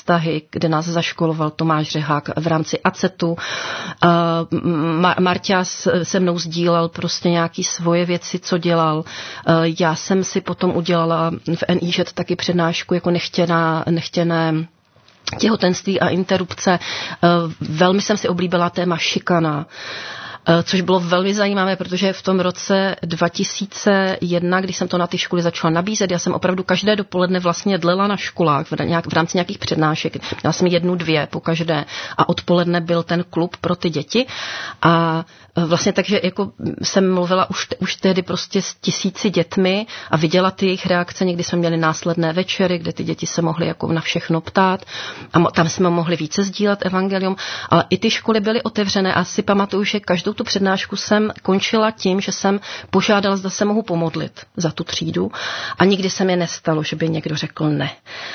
vztahy, kde nás zaškoloval Tomáš Řehák v rámci ACETu. Marťa se mnou sdílel prostě nějaký svoje věci, co dělal. Já jsem si potom udělala v NIŽ taky přednášku jako nechtěné těhotenství a interrupce. Velmi jsem si oblíbila téma šikana, což bylo velmi zajímavé, protože v tom roce 2001, když jsem to na ty školy začala nabízet, já jsem opravdu každé dopoledne vlastně dlela na školách v rámci nějakých přednášek. Měla jsem 1-2 po každé a odpoledne byl ten klub pro ty děti a vlastně takže jako jsem mluvila už tehdy prostě s 1000 dětmi a viděla ty jejich reakce. Někdy jsme měli následné večery, kde ty děti se mohly jako na všechno ptát a tam jsme mohli více sdílet evangelium, ale i ty školy byly otevřené a si pamatuju, že každou tu přednášku jsem končila tím, že jsem požádala, zda se mohu pomodlit za tu třídu a nikdy se mi nestalo, že by někdo řekl ne.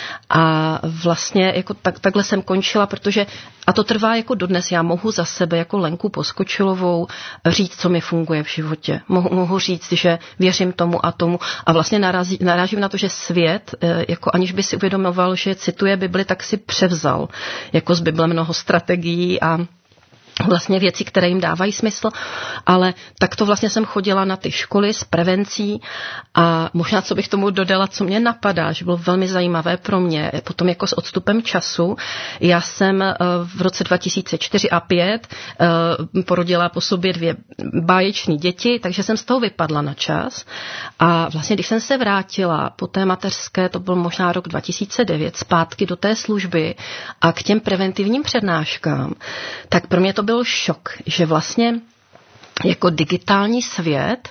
A vlastně jako takhle jsem končila, protože a to trvá jako dodnes. Já mohu za sebe jako Lenku Poskočilovou říct, co mi funguje v životě. Mohu říct, že věřím tomu a tomu a vlastně narážím na to, že svět, jako aniž by si uvědomoval, že cituje Bibli, tak si převzal jako z Bible mnoho strategií a vlastně věci, které jim dávají smysl, ale tak to vlastně jsem chodila na ty školy s prevencí a možná, co bych tomu dodala, co mě napadá, že bylo velmi zajímavé pro mě, potom jako s odstupem času, já jsem v roce 2004 a 2005 porodila po sobě 2 báječné děti, takže jsem z toho vypadla na čas a vlastně, když jsem se vrátila po té mateřské, to byl možná rok 2009, zpátky do té služby a k těm preventivním přednáškám, tak pro mě to byl šok, že vlastně jako digitální svět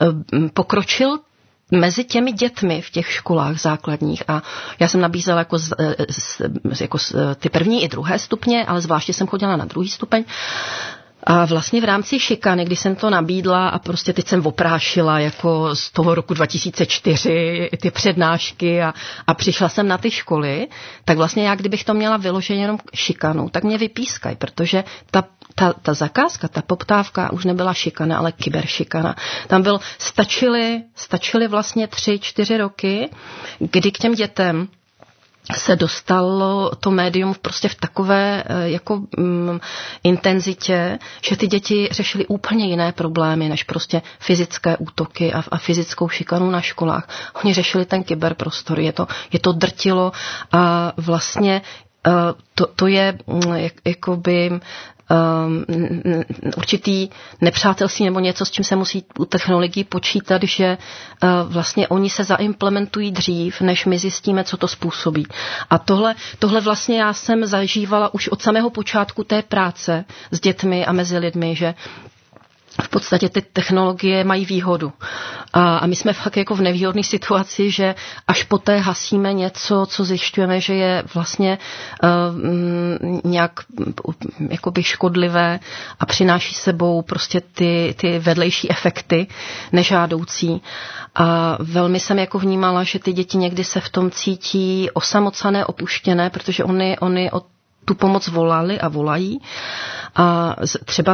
pokročil mezi těmi dětmi v těch školách základních a já jsem nabízela jako ty první i druhé stupně, ale zvláště jsem chodila na druhý stupeň. A vlastně v rámci šikany, když jsem to nabídla a prostě teď jsem oprášila jako z toho roku 2004 ty přednášky a přišla jsem na ty školy, tak vlastně já, kdybych to měla vyloženě jenom šikanu, tak mě vypískají, protože ta zakázka, ta poptávka už nebyla šikana, ale kyberšikana. Tam stačily vlastně 3-4 roky, kdy k těm dětem se dostalo to médium prostě v takové jako intenzitě, že ty děti řešily úplně jiné problémy, než prostě fyzické útoky a fyzickou šikanu na školách. Oni řešili ten kyberprostor, je to drtilo a vlastně to je jakoby určitý nepřátelství nebo něco, s čím se musí u technologií počítat, že vlastně oni se zaimplementují dřív, než my zjistíme, co to způsobí. A tohle vlastně já jsem zažívala už od samého počátku té práce s dětmi a mezi lidmi, že v podstatě ty technologie mají výhodu. A my jsme fakt jako v nevýhodné situaci, že až poté hasíme něco, co zjišťujeme, že je vlastně nějak jakoby škodlivé a přináší sebou prostě ty vedlejší efekty nežádoucí. A velmi jsem jako vnímala, že ty děti někdy se v tom cítí osamocené, opuštěné, protože oni od tu pomoc volali a volají. A třeba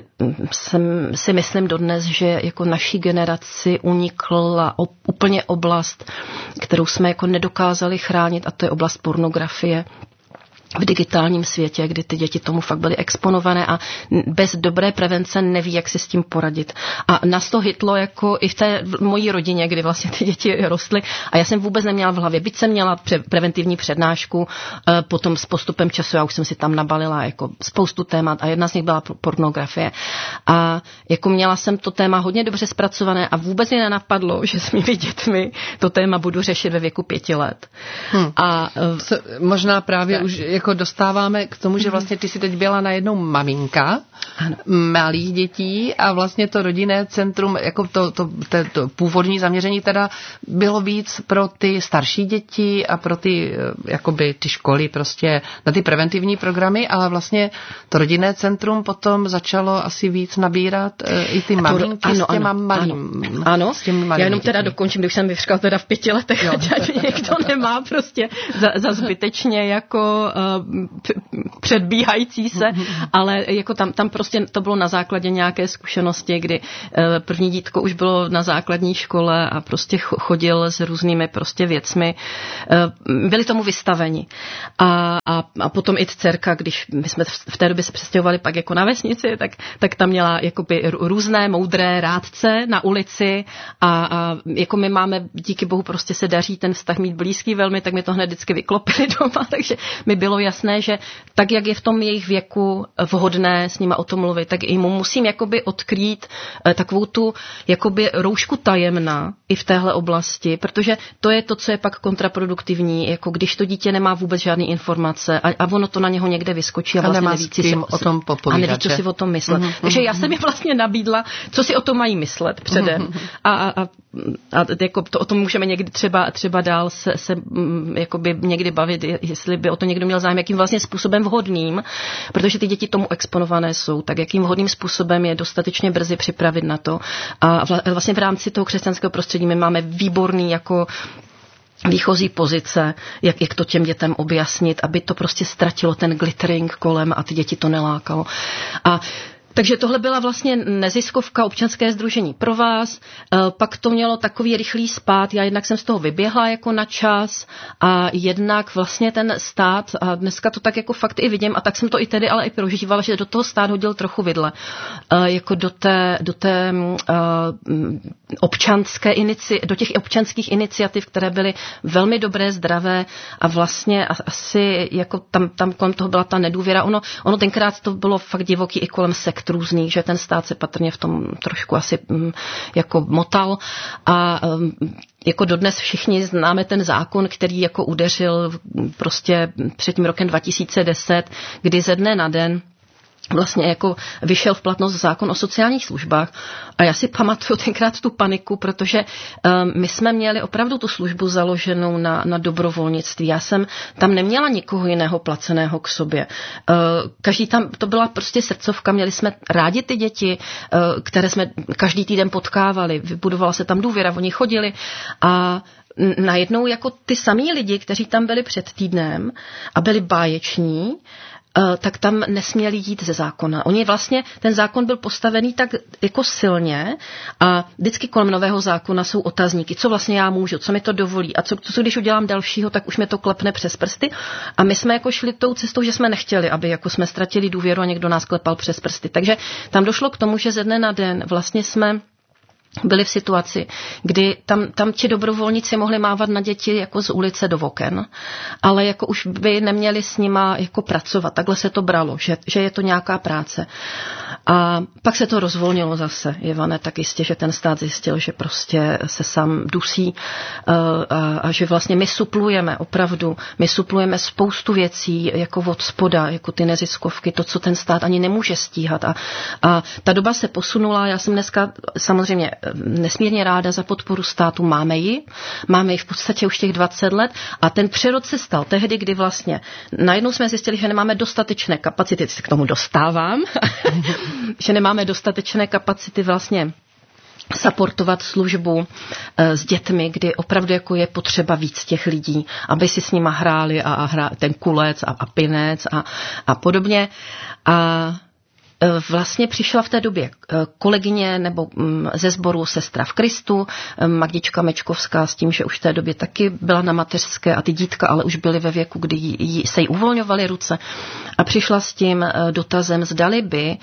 si myslím dodnes, že jako naší generaci unikla úplně oblast, kterou jsme jako nedokázali chránit, a to je oblast pornografie v digitálním světě, kdy ty děti tomu fakt byly exponované a bez dobré prevence neví, jak si s tím poradit. A nás to hitlo jako i v té mojí rodině, kdy vlastně ty děti rostly a já jsem vůbec neměla v hlavě, byť jsem měla preventivní přednášku, potom s postupem času, já už jsem si tam nabalila jako spoustu témat a jedna z nich byla pornografie. A jako měla jsem to téma hodně dobře zpracované a vůbec mi nenapadlo, že s mými dětmi to téma budu řešit ve věku 5 let. A možná právě už jako dostáváme k tomu, že vlastně ty si teď byla najednou maminka malých dětí a vlastně to rodinné centrum, jako to původní zaměření teda bylo víc pro ty starší děti a pro ty jakoby ty školy prostě na ty preventivní programy, ale vlastně to rodinné centrum potom začalo asi víc nabírat i ty maminky s těma malými. Ano, já jenom teda dokončím, když jsem vyřkala teda v 5 letech, ať někdo nemá prostě za zbytečně jako předbíhající se, ale jako tam prostě to bylo na základě nějaké zkušenosti, kdy první dítko už bylo na základní škole a prostě chodil s různými prostě věcmi. Byli tomu vystaveni. A A potom i dcerka, když my jsme v té době se přestěhovali pak jako na vesnici, tak tam měla jakoby různé moudré rádce na ulici a jako my máme, díky bohu, prostě se daří ten vztah mít blízký velmi, tak mi to hned vždycky vyklopili doma, takže mi bylo jasné, že tak, jak je v tom jejich věku vhodné s nima o tom mluvit, tak i mu musím jakoby odkrýt takovou tu jakoby roušku tajemna i v téhle oblasti, protože to je to, co je pak kontraproduktivní, jako když to dítě nemá vůbec žádné informace a ono to na něho někde vyskočí a vlastně neví, co si o tom popovídat, a neví, co si o tom myslet. Takže já jsem mi vlastně nabídla, co si o tom mají myslet předem a jako to o tom můžeme někdy třeba dál se jakoby někdy bavit, jestli by o to někdo měl zájem, jakým vlastně způsobem vhodným, protože ty děti tomu exponované jsou, tak jakým vhodným způsobem je dostatečně brzy připravit na to. A vlastně v rámci toho křesťanského prostředí my máme výborný jako výchozí pozice, jak to těm dětem objasnit, aby to prostě ztratilo ten glittering kolem a ty děti to nelákalo. Takže tohle byla vlastně neziskovka, občanské sdružení pro vás, pak to mělo takový rychlý spád, já jednak jsem z toho vyběhla jako na čas a jednak vlastně ten stát, a dneska to tak jako fakt i vidím, a tak jsem to i tedy ale i prožívala, že do toho stát hodil trochu vidle, jako do těch občanských iniciativ, které byly velmi dobré, zdravé a vlastně asi jako tam kolem toho byla ta nedůvěra, ono tenkrát to bylo fakt divoký i kolem sekt různých, že ten stát se patrně v tom trošku asi jako motal a jako dodnes všichni známe ten zákon, který jako udeřil prostě před tím rokem 2010, kdy ze dne na den vlastně jako vyšel v platnost zákon o sociálních službách a já si pamatuju tenkrát tu paniku, protože my jsme měli opravdu tu službu založenou na dobrovolnictví. Já jsem tam neměla nikoho jiného placeného k sobě. Každý tam, to byla prostě srdcovka, měli jsme rádi ty děti, které jsme každý týden potkávali, vybudovala se tam důvěra, oni chodili a najednou jako ty samý lidi, kteří tam byli před týdnem a byli báječní, tak tam nesměli jít ze zákona. Oni vlastně, ten zákon byl postavený tak jako silně a vždycky kolem nového zákona jsou otazníky, co vlastně já můžu, co mi to dovolí a co když udělám dalšího, tak už mě to klepne přes prsty. A my jsme jako šli tou cestou, že jsme nechtěli, aby jako jsme ztratili důvěru a někdo nás klepal přes prsty. Takže tam došlo k tomu, že ze dne na den vlastně jsme byli v situaci, kdy tam ti dobrovolníci mohli mávat na děti jako z ulice do oken, ale jako už by neměli s nima jako pracovat. Takhle se to bralo, že je to nějaká práce. A pak se to rozvolnilo zase, Ivane, tak jistě, že ten stát zjistil, že prostě se sám dusí a že vlastně my suplujeme spoustu věcí jako od spoda, jako ty neziskovky, to, co ten stát ani nemůže stíhat. A ta doba se posunula, já jsem dneska samozřejmě nesmírně ráda za podporu státu, máme ji v podstatě už těch 20 let a ten přerod se stal tehdy, kdy vlastně najednou jsme zjistili, že nemáme dostatečné kapacity, se k tomu dostávám, že nemáme dostatečné kapacity vlastně supportovat službu s dětmi, kdy opravdu jako je potřeba víc těch lidí, aby si s nima hráli a ten kulec a pinec a podobně. A vlastně přišla v té době kolegyně nebo ze sboru Sestra v Kristu, Magdička Mečkovská, s tím, že už v té době taky byla na mateřské a ty dítka ale už byly ve věku, kdy se jí uvolňovaly ruce a přišla s tím dotazem, zdali by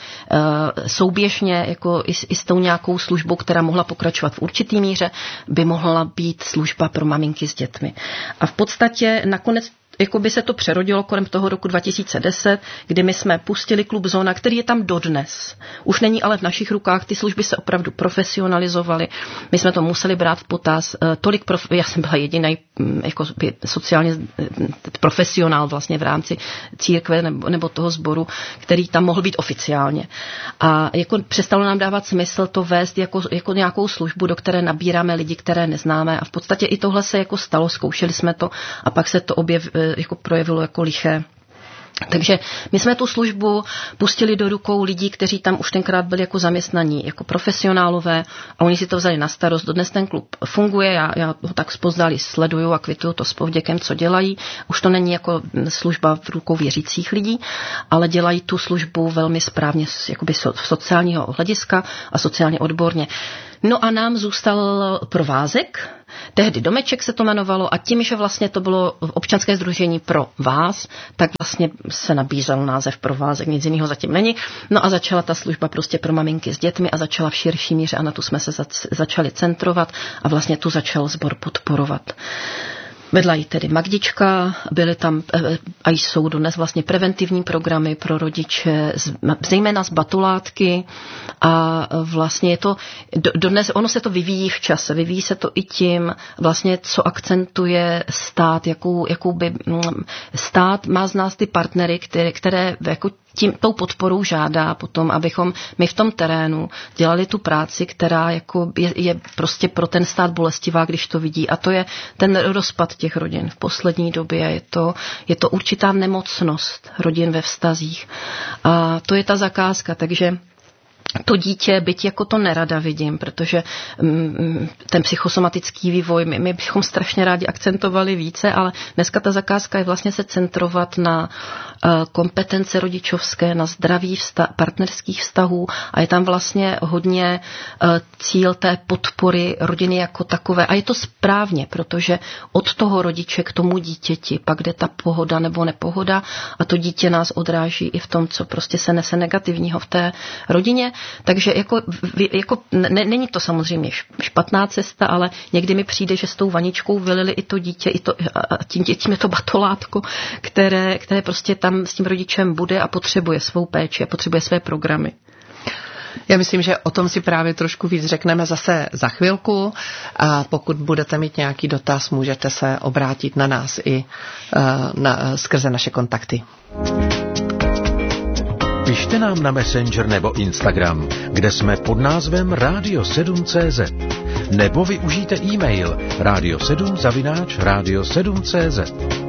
souběžně jako i s tou nějakou službou, která mohla pokračovat v určitý míře, by mohla být služba pro maminky s dětmi. A v podstatě nakonec jako by se to přerodilo kolem toho roku 2010, kdy my jsme pustili klub Zóna, který je tam dodnes. Už není ale v našich rukách, ty služby se opravdu profesionalizovaly. My jsme to museli brát v potaz. Já jsem byla jediný jako sociálně profesionál vlastně v rámci církve nebo toho sboru, který tam mohl být oficiálně. A jako přestalo nám dávat smysl to vést jako nějakou službu, do které nabíráme lidi, které neznáme. A v podstatě i tohle se jako stalo, zkoušeli jsme to a pak se to jako projevilo jako liché. Takže my jsme tu službu pustili do rukou lidí, kteří tam už tenkrát byli jako zaměstnaní, jako profesionálové a oni si to vzali na starost. Dodnes ten klub funguje, já ho tak zpozdálí sleduju a kvituju to s povděkem, co dělají. Už to není jako služba v rukou věřících lidí, ale dělají tu službu velmi správně jakoby sociálního hlediska a sociálně odborně. No a nám zůstal provázek, tehdy Domeček se to jmenovalo a tím, že vlastně to bylo občanské sdružení pro vás, tak vlastně se nabízel název provázek, nic jiného zatím není. No a začala ta služba prostě pro maminky s dětmi a začala v širší míře a na tu jsme se začali centrovat a vlastně tu začal sbor podporovat. Vedla jí tedy Magdička, byly tam a jsou dnes vlastně preventivní programy pro rodiče, zejména z batulátky a vlastně je to, dodnes ono se to vyvíjí v čase, vyvíjí se to i tím vlastně, co akcentuje stát, jakou by stát má z nás ty partnery, které jako tou podporou žádá potom, abychom my v tom terénu dělali tu práci, která jako je prostě pro ten stát bolestivá, když to vidí. A to je ten rozpad těch rodin. V poslední době je to určitá nemocnost rodin ve vztazích. A to je ta zakázka, takže to dítě, byť jako to nerada vidím, protože ten psychosomatický vývoj, my bychom strašně rádi akcentovali více, ale dneska ta zakázka je vlastně se centrovat na kompetence rodičovské, na zdraví partnerských vztahů a je tam vlastně hodně cíl té podpory rodiny jako takové. A je to správně, protože od toho rodiče k tomu dítěti pak jde ta pohoda nebo nepohoda a to dítě nás odráží i v tom, co prostě se nese negativního v té rodině. Takže není to samozřejmě špatná cesta, ale někdy mi přijde, že s tou vaničkou vylili i to dítě, a tím je to batolátko, které prostě tam s tím rodičem bude a potřebuje svou péči a potřebuje své programy. Já myslím, že o tom si právě trošku víc řekneme zase za chvilku a pokud budete mít nějaký dotaz, můžete se obrátit na nás i skrze naše kontakty. Pište nám na Messenger nebo Instagram, kde jsme pod názvem radio7.cz. Nebo využijte e-mail radio7@radio7.cz.